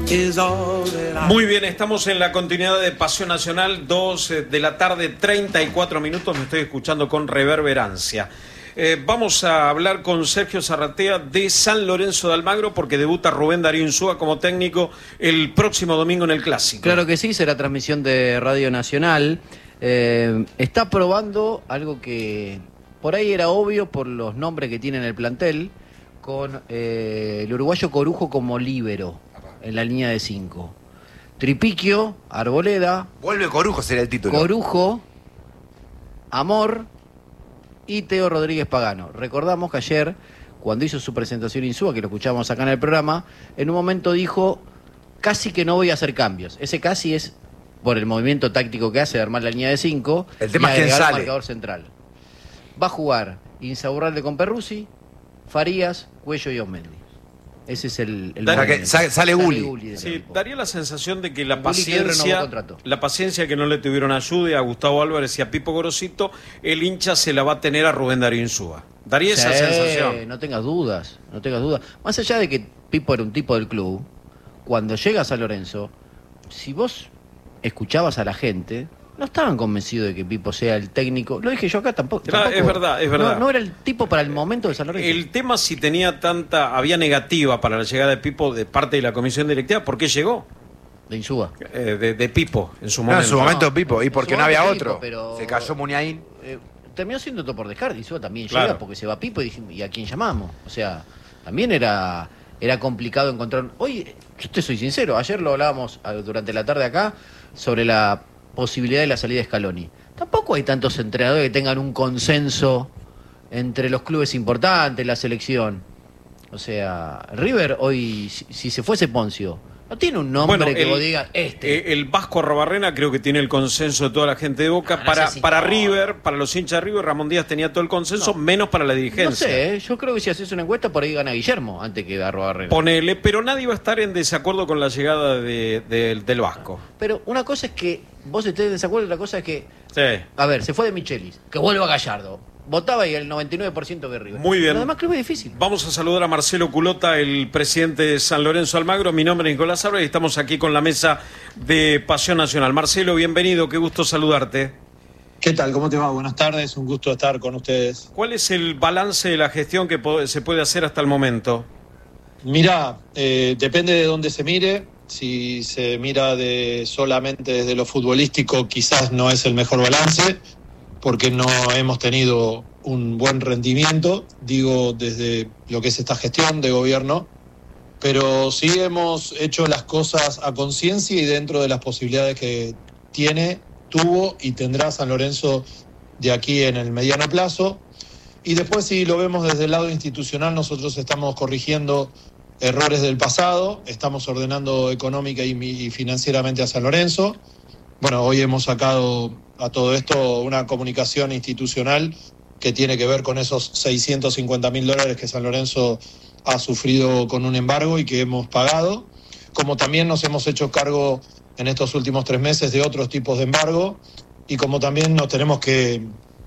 Muy bien, estamos en la continuidad de Pasión Nacional, 2 de la tarde, 34 minutos, me estoy escuchando con reverberancia. Vamos a hablar con Sergio Zarratea de San Lorenzo de Almagro porque debuta Rubén Darío Insúa como técnico el próximo domingo en el Clásico. Claro que sí, será transmisión de Radio Nacional. Está probando algo que por ahí era obvio por los nombres que tiene en el plantel, con el uruguayo Corujo como líbero en la línea de 5. Tripiquio, Arboleda. Vuelve Corujo, será el título. Corujo, Amor y Teo Rodríguez Pagano. Recordamos que ayer, cuando hizo su presentación Insúa, que lo escuchamos acá en el programa, en un momento dijo, casi que no voy a hacer cambios. Ese casi es por el movimiento táctico que hace de armar la línea de 5. El tema es quién sale. Marcador central. Va a jugar Insaurralde con Perruzzi, Farías, Cuello y Osmendi. Ese es el sale Gulli. Sí, daría la sensación de que la paciencia que no le tuvieron ayuda a Gustavo Álvarez y a Pipo Gorosito, el hincha se la va a tener a Rubén Darío Insúa. Daría esa sensación. No tengas dudas. Más allá de que Pipo era un tipo del club, cuando llega a San Lorenzo, si vos escuchabas a la gente, no estaban convencidos de que Pipo sea el técnico. Lo dije yo acá tampoco. Es verdad. No era el tipo para el momento de San Lorenzo. El tema si había negativa para la llegada de Pipo de parte de la comisión directiva, ¿por qué llegó? De Insúa. De Pipo, en su momento. No, en su momento Pipo, y porque no había otro. Pero se cayó Muniain. Terminó siendo todo por descarte. Insúa también claro. Llega porque se va Pipo y a quién llamamos. O sea, también era complicado encontrar. Oye, yo te soy sincero, ayer lo hablábamos durante la tarde acá sobre la posibilidad de la salida de Scaloni. Tampoco hay tantos entrenadores que tengan un consenso entre los clubes importantes, la selección. O sea, River hoy, si se fuese Poncio, no tiene un nombre que vos digas el Vasco Arrobarrena creo que tiene el consenso de toda la gente de Boca. Para River, para los hinchas de River, Ramón Díaz tenía todo el consenso, menos para la dirigencia. No sé, yo creo que si haces una encuesta por ahí gana Guillermo antes que Arrobarrena. Ponele, pero nadie va a estar en desacuerdo con la llegada del Vasco. Pero una cosa es que vos estés en desacuerdo y otra cosa es que... Sí. A ver, se fue de Michelis, que vuelva Gallardo. Votaba y el 99% de River. Muy bien. Lo demás creo que es difícil. Vamos a saludar a Marcelo Culota, el presidente de San Lorenzo Almagro. Mi nombre es Nicolás Álvarez y estamos aquí con la mesa de Pasión Nacional. Marcelo, bienvenido, qué gusto saludarte. ¿Qué tal? ¿Cómo te va? Buenas tardes, un gusto estar con ustedes. ¿Cuál es el balance de la gestión que se puede hacer hasta el momento? Mirá, depende de dónde se mire. Si se mira solamente desde lo futbolístico, quizás no es el mejor balance, porque no hemos tenido un buen rendimiento, digo, desde lo que es esta gestión de gobierno, pero sí hemos hecho las cosas a conciencia y dentro de las posibilidades que tuvo y tendrá San Lorenzo de aquí en el mediano plazo. Y después, si lo vemos desde el lado institucional, nosotros estamos corrigiendo errores del pasado, estamos ordenando económica y financieramente a San Lorenzo. Bueno, hoy hemos sacado a todo esto una comunicación institucional que tiene que ver con esos $650.000 que San Lorenzo ha sufrido con un embargo y que hemos pagado, como también nos hemos hecho cargo en estos últimos 3 meses de otros tipos de embargo y como también nos tenemos que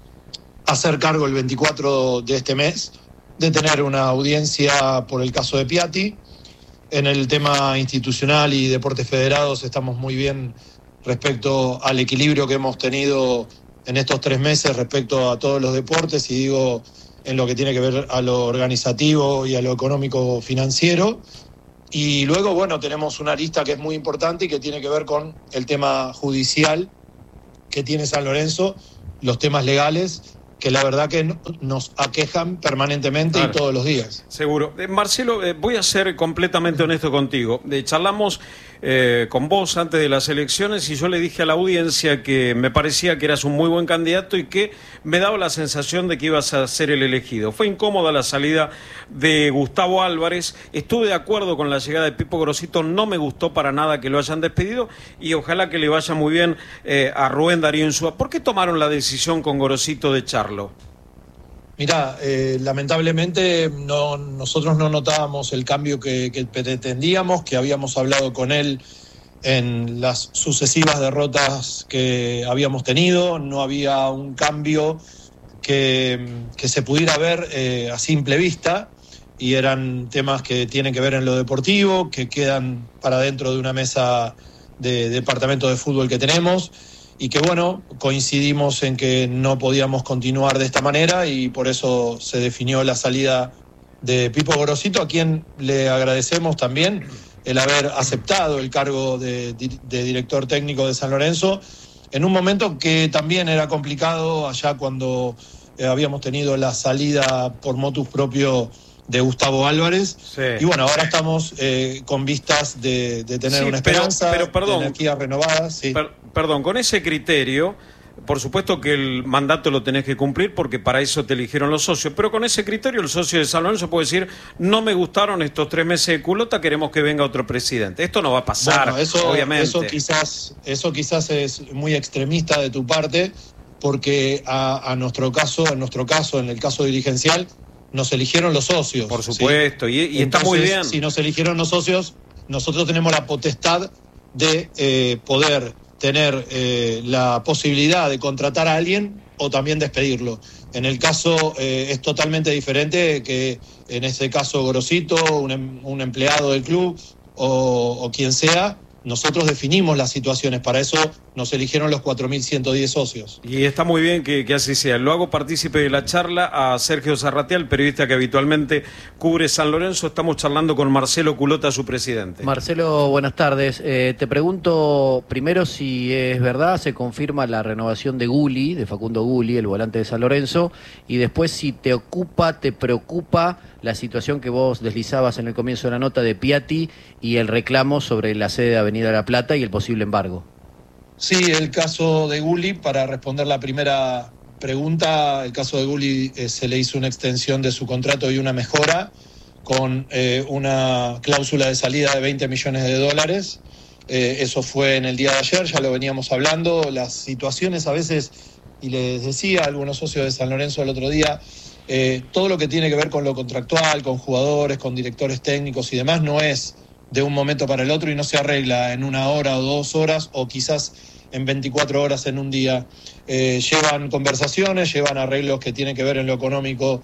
hacer cargo el 24 de este mes de tener una audiencia por el caso de Piatti. En el tema institucional y deportes federados estamos muy bien respecto al equilibrio que hemos tenido en estos 3 meses respecto a todos los deportes y digo en lo que tiene que ver a lo organizativo y a lo económico financiero. Y luego, bueno, tenemos una lista que es muy importante y que tiene que ver con el tema judicial que tiene San Lorenzo, los temas legales, que la verdad que nos aquejan permanentemente y todos los días. Seguro. Marcelo, voy a ser completamente honesto contigo. Charlamos con vos antes de las elecciones y yo le dije a la audiencia que me parecía que eras un muy buen candidato y que me daba la sensación de que ibas a ser el elegido. Fue incómoda la salida de Gustavo Álvarez. Estuve de acuerdo con la llegada de Pipo Gorosito. No me gustó para nada que lo hayan despedido y ojalá que le vaya muy bien a Rubén Darío Insúa. ¿Por qué tomaron la decisión con Gorosito de echarlo? Mirá, lamentablemente nosotros no notábamos el cambio que pretendíamos, que habíamos hablado con él en las sucesivas derrotas que habíamos tenido. No había un cambio que se pudiera ver a simple vista y eran temas que tienen que ver en lo deportivo, que quedan para dentro de una mesa de departamento de fútbol que tenemos, y que bueno, coincidimos en que no podíamos continuar de esta manera y por eso se definió la salida de Pipo Gorosito, a quien le agradecemos también el haber aceptado el cargo de director técnico de San Lorenzo en un momento que también era complicado allá cuando habíamos tenido la salida por motus propio de Gustavo Álvarez. Sí. Y bueno, ahora estamos con vistas de tener una esperanza, pero perdón, de energía renovada. Sí. Perdón, con ese criterio, por supuesto que el mandato lo tenés que cumplir porque para eso te eligieron los socios, pero con ese criterio el socio de San Lorenzo puede decir, no me gustaron estos 3 meses de culota, queremos que venga otro presidente. Esto no va a pasar, bueno, eso, obviamente. Eso quizás es muy extremista de tu parte, porque en nuestro caso, en el caso dirigencial, nos eligieron los socios. Por supuesto, ¿sí? y Entonces, está muy bien. Si nos eligieron los socios, nosotros tenemos la potestad de poder tener la posibilidad de contratar a alguien o también despedirlo. En el caso es totalmente diferente que en este caso Gorosito, un empleado del club o quien sea. Nosotros definimos las situaciones, para eso nos eligieron los 4.110 socios. Y está muy bien que así sea. Lo hago partícipe de la charla a Sergio Zarratea, periodista que habitualmente cubre San Lorenzo. Estamos charlando con Marcelo Culota, su presidente. Marcelo, buenas tardes. Te pregunto primero si es verdad, se confirma la renovación de Gulli, de Facundo Gulli, el volante de San Lorenzo, y después si te preocupa la situación que vos deslizabas en el comienzo de la nota de Piatti y el reclamo sobre la sede de Avenida La Plata y el posible embargo. Sí, el caso de Gulli, para responder la primera pregunta, el caso de Gulli se le hizo una extensión de su contrato y una mejora con una cláusula de salida de $20 millones. Eso fue en el día de ayer, ya lo veníamos hablando. Las situaciones a veces, y les decía a algunos socios de San Lorenzo el otro día, todo lo que tiene que ver con lo contractual, con jugadores, con directores técnicos y demás, no es de un momento para el otro y no se arregla en 1 hora o 2 horas o quizás en 24 horas en un día. Llevan conversaciones, llevan arreglos que tienen que ver en lo económico,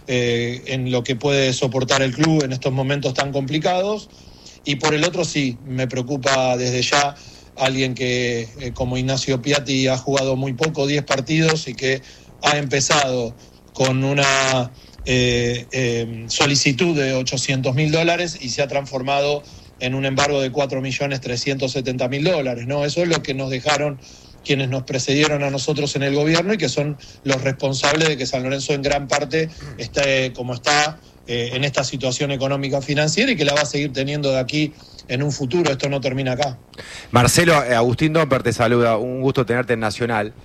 en lo que puede soportar el club en estos momentos tan complicados. Y por el otro sí, me preocupa desde ya alguien que como Ignacio Piatti ha jugado muy poco, 10 partidos, y que ha empezado con una solicitud de $800.000 y se ha transformado en un embargo de $4.370.000, ¿no? Eso es lo que nos dejaron quienes nos precedieron a nosotros en el gobierno y que son los responsables de que San Lorenzo en gran parte esté como está en esta situación económica financiera y que la va a seguir teniendo de aquí en un futuro. Esto no termina acá. Marcelo, Agustín Domper te saluda, un gusto tenerte en Nacional.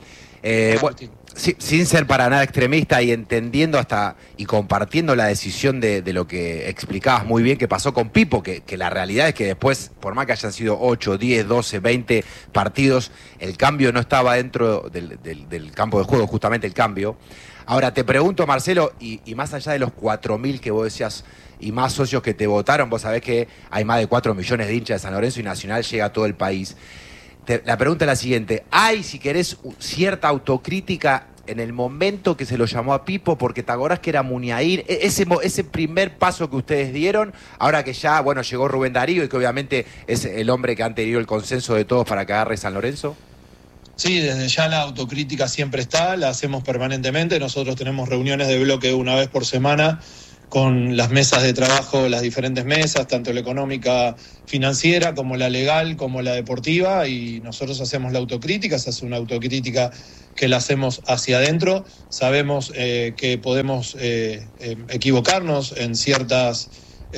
Sin ser para nada extremista y entendiendo hasta y compartiendo la decisión de lo que explicabas muy bien que pasó con Pipo, que la realidad es que después, por más que hayan sido 8, 10, 12, 20 partidos, el cambio no estaba dentro del campo de juego, justamente el cambio. Ahora te pregunto, Marcelo, y más allá de los 4.000 que vos decías y más socios que te votaron, vos sabés que hay más de 4 millones de hinchas de San Lorenzo y Nacional llega a todo el país. La pregunta es la siguiente: ¿hay, si querés, cierta autocrítica en el momento que se lo llamó a Pipo? Porque te acordás que era Muniain, ese primer paso que ustedes dieron, ahora que ya, bueno, llegó Rubén Darío y que obviamente es el hombre que han tenido el consenso de todos para que agarre San Lorenzo. Sí, desde ya la autocrítica siempre está, la hacemos permanentemente. Nosotros tenemos reuniones de bloque 1 vez por semana con las mesas de trabajo, las diferentes mesas, tanto la económica financiera como la legal, como la deportiva, y nosotros hacemos la autocrítica. Se hace una autocrítica que la hacemos hacia adentro. Sabemos que podemos equivocarnos en ciertas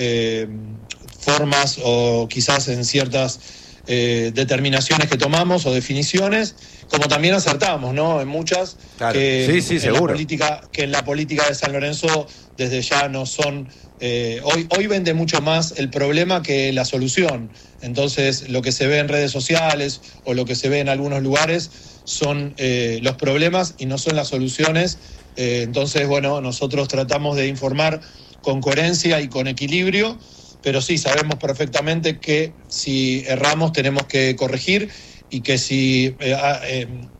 formas o quizás en ciertas determinaciones que tomamos o definiciones, como también acertamos, ¿no? En muchas, claro. Sí, seguro. Que en la política de San Lorenzo desde ya no son... Hoy vende mucho más el problema que la solución. Entonces, lo que se ve en redes sociales o lo que se ve en algunos lugares son los problemas y no son las soluciones. Entonces, bueno, nosotros tratamos de informar con coherencia y con equilibrio, pero sí sabemos perfectamente que si erramos tenemos que corregir y que si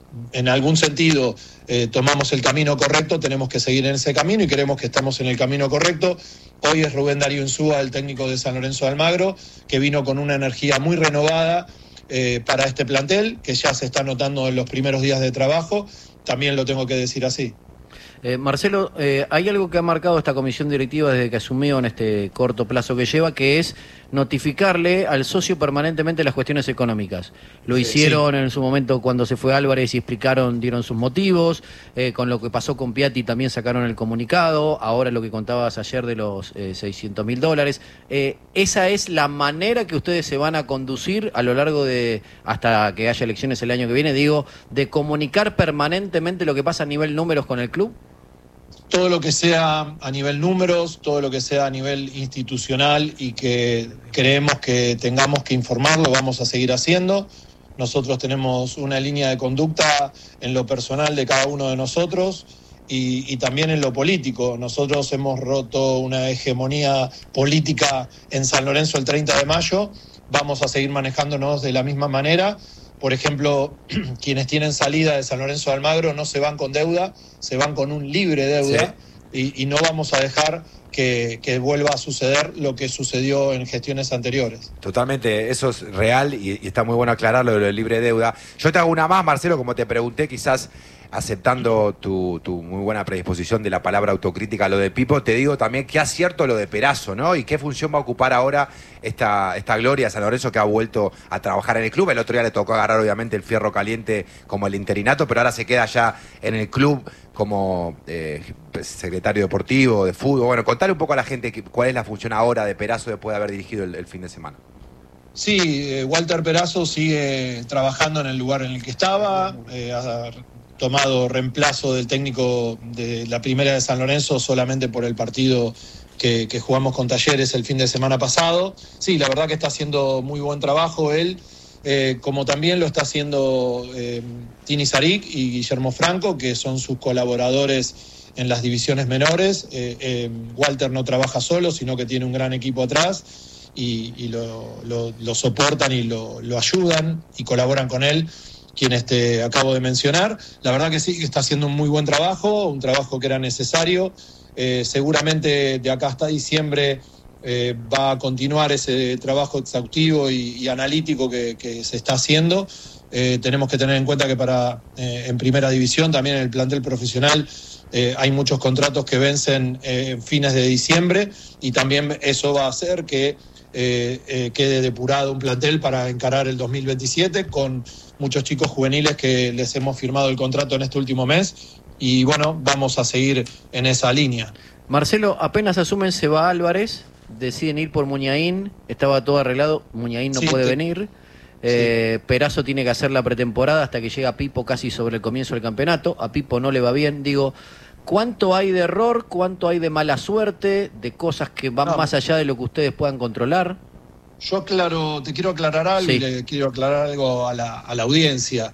en algún sentido tomamos el camino correcto, tenemos que seguir en ese camino y creemos que estamos en el camino correcto. Hoy es Rubén Darío Insúa, el técnico de San Lorenzo de Almagro, que vino con una energía muy renovada para este plantel, que ya se está notando en los primeros días de trabajo, también lo tengo que decir así. Marcelo, hay algo que ha marcado esta comisión directiva desde que asumió en este corto plazo que lleva, que es notificarle al socio permanentemente las cuestiones económicas. Lo hicieron en su momento cuando se fue Álvarez y dieron sus motivos, con lo que pasó con Piatti también sacaron el comunicado, ahora lo que contabas ayer de los $600.000. ¿Esa es la manera que ustedes se van a conducir a lo largo de, hasta que haya elecciones el año que viene, digo, de comunicar permanentemente lo que pasa a nivel números con el club? Todo lo que sea a nivel números, todo lo que sea a nivel institucional y que creemos que tengamos que informar, lo vamos a seguir haciendo. Nosotros tenemos una línea de conducta en lo personal de cada uno de nosotros y también en lo político. Nosotros hemos roto una hegemonía política en San Lorenzo el 30 de mayo, vamos a seguir manejándonos de la misma manera. Por ejemplo, quienes tienen salida de San Lorenzo de Almagro no se van con deuda, se van con un libre deuda, y no vamos a dejar que vuelva a suceder lo que sucedió en gestiones anteriores. Totalmente, eso es real y está muy bueno aclararlo de lo de libre deuda. Yo te hago una más, Marcelo, como te pregunté, quizás aceptando tu muy buena predisposición de la palabra autocrítica a lo de Pipo, te digo también qué acierto lo de Perazo, ¿no? Y qué función va a ocupar ahora esta Gloria de San Lorenzo, que ha vuelto a trabajar en el club. El otro día le tocó agarrar obviamente el fierro caliente como el interinato, pero ahora se queda ya en el club como secretario deportivo, de fútbol. Bueno, contale un poco a la gente cuál es la función ahora de Perazo después de haber dirigido el fin de semana. Sí, Walter Perazo sigue trabajando en el lugar en el que estaba, ha tomado reemplazo del técnico de la primera de San Lorenzo solamente por el partido que jugamos con Talleres el fin de semana pasado. Sí, la verdad que está haciendo muy buen trabajo él, como también lo está haciendo Tini Zarik y Guillermo Franco, que son sus colaboradores en las divisiones menores. Walter no trabaja solo, sino que tiene un gran equipo atrás y lo soportan y lo ayudan y colaboran con él, quienes te acabo de mencionar. La verdad que sí, que está haciendo un muy buen trabajo, un trabajo que era necesario. Seguramente de acá hasta diciembre va a continuar ese trabajo exhaustivo y analítico que se está haciendo. Tenemos que tener en cuenta que en primera división, también en el plantel profesional, hay muchos contratos que vencen en fines de diciembre, y también eso va a hacer que quede depurado un plantel para encarar el 2027 con muchos chicos juveniles que les hemos firmado el contrato en este último mes, y bueno, vamos a seguir en esa línea. Marcelo, apenas asumen se va Álvarez, deciden ir por Muñain, estaba todo arreglado, Muñain no puede venir, Perazo tiene que hacer la pretemporada hasta que llega Pipo casi sobre el comienzo del campeonato, a Pipo no le va bien, digo, ¿cuánto hay de error, cuánto hay de mala suerte, de cosas que van más allá de lo que ustedes puedan controlar? Yo te quiero aclarar algo, y le quiero aclarar algo a la audiencia.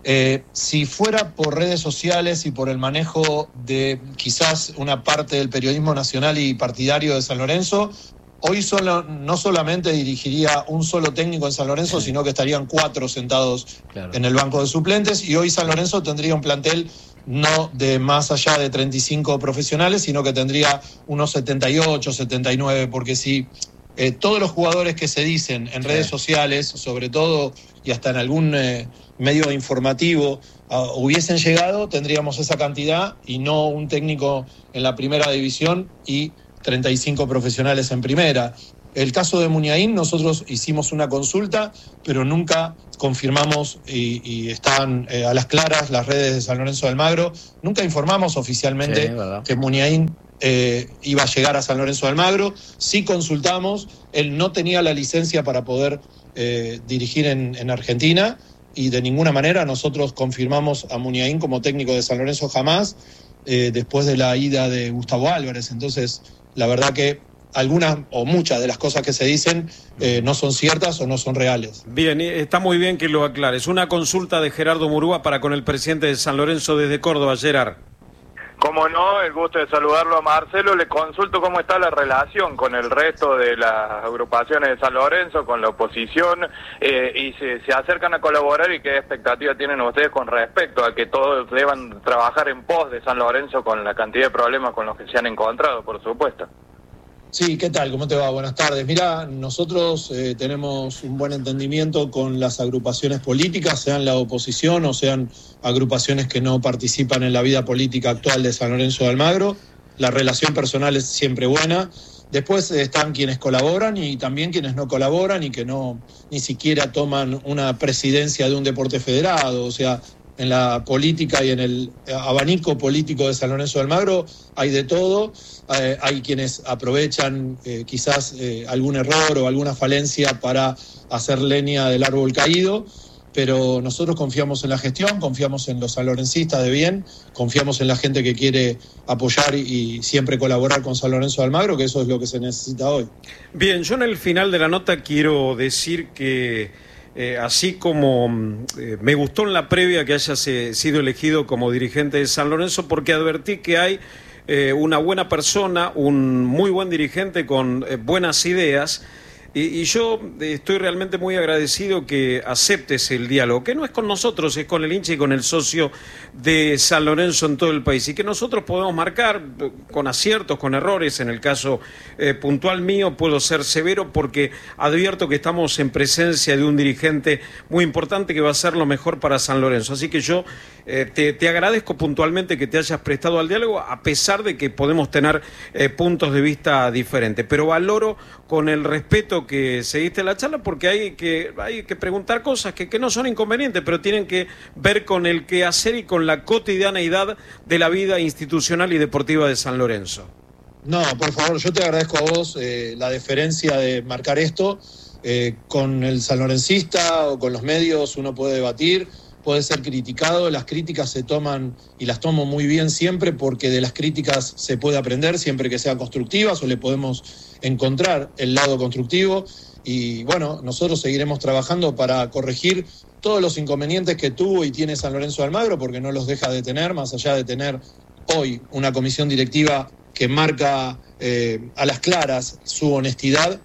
Si fuera por redes sociales y por el manejo de quizás una parte del periodismo nacional y partidario de San Lorenzo, hoy no solamente dirigiría un solo técnico en San Lorenzo, sino que estarían 4 sentados en el banco de suplentes, y hoy San Lorenzo tendría un plantel no de más allá de 35 profesionales, sino que tendría unos 78, 79, porque si todos los jugadores que se dicen en redes sociales, sobre todo, y hasta en algún medio informativo, hubiesen llegado, tendríamos esa cantidad y no un técnico en la primera división y 35 profesionales en primera. El caso de Muñain, nosotros hicimos una consulta, pero nunca confirmamos, y están a las claras las redes de San Lorenzo de Almagro, nunca informamos oficialmente que Muñain iba a llegar a San Lorenzo de Almagro. Sí consultamos, él no tenía la licencia para poder dirigir en Argentina, y de ninguna manera nosotros confirmamos a Muñain como técnico de San Lorenzo jamás, después de la ida de Gustavo Álvarez. Entonces, la verdad que algunas o muchas de las cosas que se dicen no son ciertas o no son reales. Bien, está muy bien que lo aclares. Una consulta de Gerardo Murúa para con el presidente de San Lorenzo desde Córdoba, Gerard. Como no, el gusto de saludarlo a Marcelo. Le consulto cómo está la relación con el resto de las agrupaciones de San Lorenzo, con la oposición, y se acercan a colaborar, y qué expectativa tienen ustedes con respecto a que todos deban trabajar en pos de San Lorenzo con la cantidad de problemas con los que se han encontrado, por supuesto. Sí, ¿qué tal? ¿Cómo te va? Buenas tardes. Mira, nosotros tenemos un buen entendimiento con las agrupaciones políticas, sean la oposición o sean agrupaciones que no participan en la vida política actual de San Lorenzo de Almagro. La relación personal es siempre buena. Después están quienes colaboran y también quienes no colaboran y que no ni siquiera toman una presidencia de un deporte federado. O sea, en la política y en el abanico político de San Lorenzo de Almagro hay de todo. Hay quienes aprovechan quizás algún error o alguna falencia para hacer leña del árbol caído, pero nosotros confiamos en la gestión, confiamos en los sanlorencistas de bien, confiamos en la gente que quiere apoyar y siempre colaborar con San Lorenzo de Almagro, que eso es lo que se necesita hoy. Bien, yo en el final de la nota quiero decir que así como me gustó en la previa que hayas sido elegido como dirigente de San Lorenzo, porque advertí que hay una buena persona, un muy buen dirigente con buenas ideas, y yo estoy realmente muy agradecido que aceptes el diálogo, que no es con nosotros, es con el hincha y con el socio de San Lorenzo en todo el país, y que nosotros podemos marcar con aciertos, con errores. En el caso puntual mío puedo ser severo porque advierto que estamos en presencia de un dirigente muy importante que va a hacer lo mejor para San Lorenzo, así que yo te agradezco puntualmente que te hayas prestado al diálogo, a pesar de que podemos tener puntos de vista diferentes, pero valoro con el respeto que seguiste la charla, porque hay que preguntar cosas que no son inconvenientes, pero tienen que ver con el quehacer y con la cotidianeidad de la vida institucional y deportiva de San Lorenzo. No, por favor, yo te agradezco a vos la deferencia de marcar esto. Con el sanlorencista o con los medios uno puede debatir, puede ser criticado, las críticas se toman y las tomo muy bien siempre, porque de las críticas se puede aprender siempre que sean constructivas, o le podemos encontrar el lado constructivo. Y bueno, nosotros seguiremos trabajando para corregir todos los inconvenientes que tuvo y tiene San Lorenzo de Almagro, porque no los deja de tener, más allá de tener hoy una comisión directiva que marca a las claras su honestidad,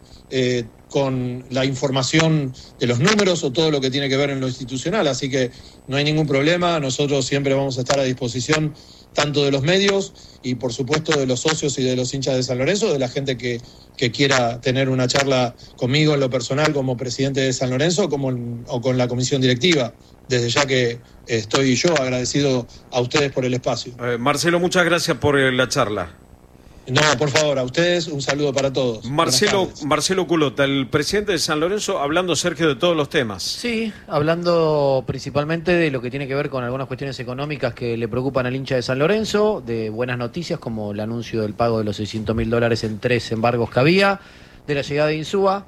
con la información de los números o todo lo que tiene que ver en lo institucional. Así que no hay ningún problema, nosotros siempre vamos a estar a disposición tanto de los medios y por supuesto de los socios y de los hinchas de San Lorenzo, de la gente que quiera tener una charla conmigo en lo personal como presidente de San Lorenzo o con la comisión directiva. Desde ya que estoy yo agradecido a ustedes por el espacio. Marcelo, muchas gracias por la charla. No, por favor, a ustedes un saludo para todos. Marcelo Culota, el presidente de San Lorenzo, hablando, Sergio, de todos los temas. Sí, hablando principalmente de lo que tiene que ver con algunas cuestiones económicas que le preocupan al hincha de San Lorenzo, de buenas noticias como el anuncio del pago de los $600.000 en 3 embargos que había, de la llegada de Insúa.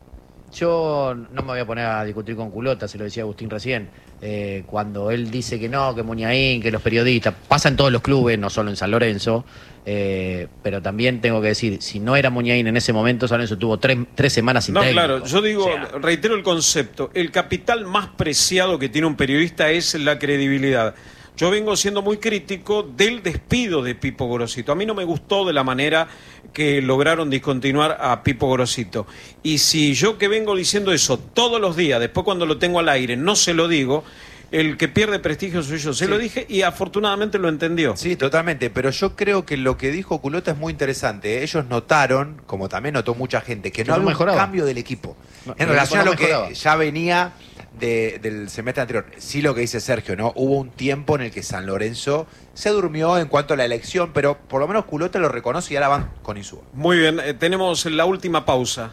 Yo no me voy a poner a discutir con Culota, se lo decía Agustín recién, cuando él dice que no, que Muñain, que los periodistas, pasa en todos los clubes, no solo en San Lorenzo, pero también tengo que decir, si no era Muñain en ese momento, San Lorenzo tuvo tres semanas sin técnico. Claro, yo digo, reitero el concepto, el capital más preciado que tiene un periodista es la credibilidad. Yo vengo siendo muy crítico del despido de Pipo Gorosito. A mí no me gustó de la manera que lograron discontinuar a Pipo Gorosito. Y si yo, que vengo diciendo eso todos los días, después cuando lo tengo al aire no se lo digo, el que pierde prestigio soy yo. Se lo dije y afortunadamente lo entendió. Sí, totalmente. Pero yo creo que lo que dijo Culota es muy interesante. Ellos notaron, como también notó mucha gente, que no había un cambio del equipo. En relación a lo que ya venía del semestre anterior. Sí, lo que dice Sergio, ¿no? Hubo un tiempo en el que San Lorenzo se durmió en cuanto a la elección, pero por lo menos Culota lo reconoce y ahora van con Insúa. Muy bien, tenemos la última pausa.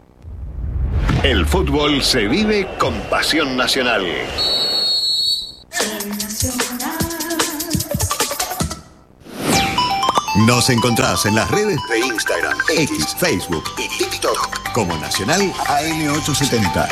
El fútbol se vive con pasión nacional. Nos encontrás en las redes de Instagram, X, Facebook y TikTok como Nacional AM870.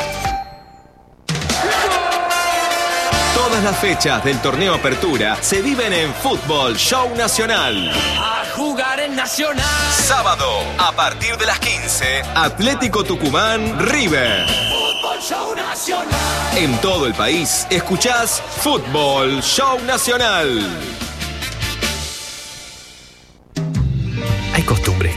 Todas las fechas del torneo Apertura se viven en Fútbol Show Nacional. A jugar en Nacional. Sábado, a partir de las 15, Atlético Tucumán, River. Fútbol Show Nacional. En todo el país, escuchás Fútbol Show Nacional.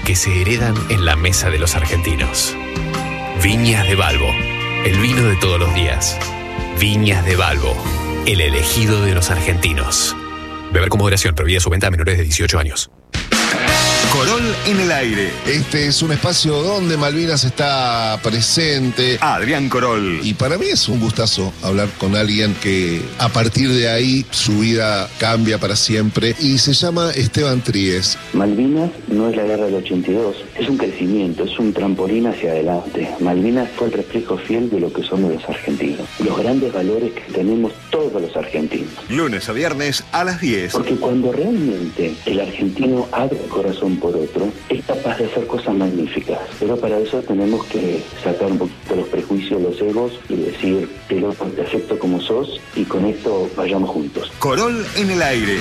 que se heredan en la mesa de los argentinos. Viñas de Balbo, el vino de todos los días. Viñas de Balbo, el elegido de los argentinos. Beber con moderación, prohibida su venta a menores de 18 años. Corol en el aire. Este es un espacio donde Malvinas está presente. Adrián Corol. Y para mí es un gustazo hablar con alguien que a partir de ahí su vida cambia para siempre. Y se llama Esteban Tríez. Malvinas no es la guerra del 82, es un crecimiento, es un trampolín hacia adelante. Malvinas fue el reflejo fiel de lo que somos los argentinos. Los grandes valores que tenemos todos los argentinos. Lunes a viernes a las 10. Porque cuando realmente el argentino abre el corazón por otro, es capaz de hacer cosas magníficas. Pero para eso tenemos que sacar un poquito los prejuicios, los egos y decir te lo perfecto como sos y con esto vayamos juntos. Corol en el aire.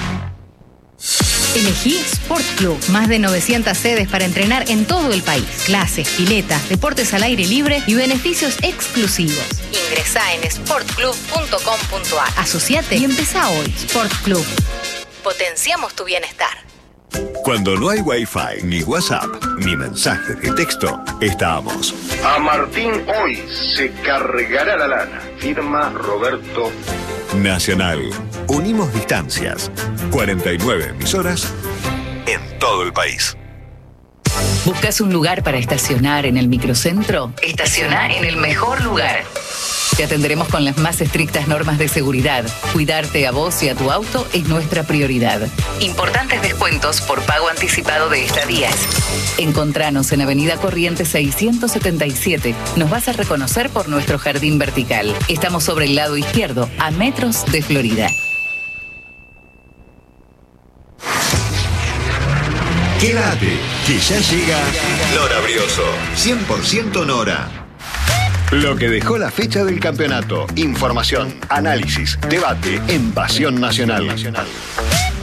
Elegí Sport Club. Más de 900 sedes para entrenar en todo el país. Clases, piletas, deportes al aire libre y beneficios exclusivos. Ingresá en sportclub.com.ar. Asociate y empezá hoy. Sport Club. Potenciamos tu bienestar. Cuando no hay Wi-Fi, ni WhatsApp, ni mensajes de texto, estamos. A Martín hoy se cargará la lana. Firma Roberto. Nacional. Unimos distancias. 49 emisoras en todo el país. ¿Buscas un lugar para estacionar en el microcentro? Estaciona en el mejor lugar. Te atenderemos con las más estrictas normas de seguridad. Cuidarte a vos y a tu auto es nuestra prioridad. Importantes descuentos por pago anticipado de estadías. Encontranos en Avenida Corrientes 677. Nos vas a reconocer por nuestro jardín vertical. Estamos sobre el lado izquierdo, a metros de Florida. Quédate, que ya llega Nora Brioso. 100% Nora. Lo que dejó la fecha del campeonato. Información, análisis, debate en Pasión Nacional.